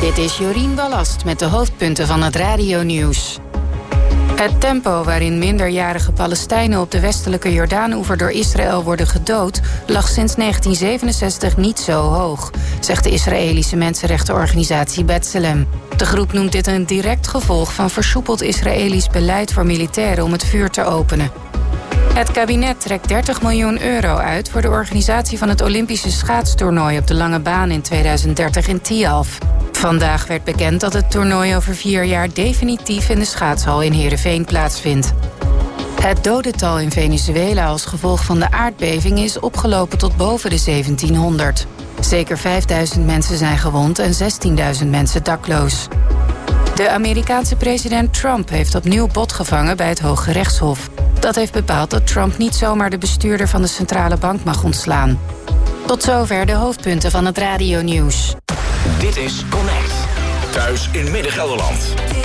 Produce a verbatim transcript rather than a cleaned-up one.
Dit is Jorien Ballast met de hoofdpunten van het radionieuws. Het tempo waarin minderjarige Palestijnen op de westelijke Jordaanoever door Israël worden gedood, lag sinds negentien zevenenzestig niet zo hoog, zegt de Israëlische mensenrechtenorganisatie B'Tselem. De groep noemt dit een direct gevolg van versoepeld Israëlisch beleid voor militairen om het vuur te openen. Het kabinet trekt dertig miljoen euro uit voor de organisatie van het Olympische schaatstoernooi op de lange baan in tweeduizend dertig in Tialf. Vandaag werd bekend dat het toernooi over vier jaar definitief in de schaatshal in Heerenveen plaatsvindt. Het dodental in Venezuela als gevolg van de aardbeving is opgelopen tot boven de zeventienhonderd. Zeker vijfduizend mensen zijn gewond en zestienduizend mensen dakloos. De Amerikaanse president Trump heeft opnieuw bot gevangen bij het Hooggerechtshof. Dat heeft bepaald dat Trump niet zomaar de bestuurder van de centrale bank mag ontslaan. Tot zover de hoofdpunten van het radionieuws. Dit is Connect. Thuis in Midden-Gelderland.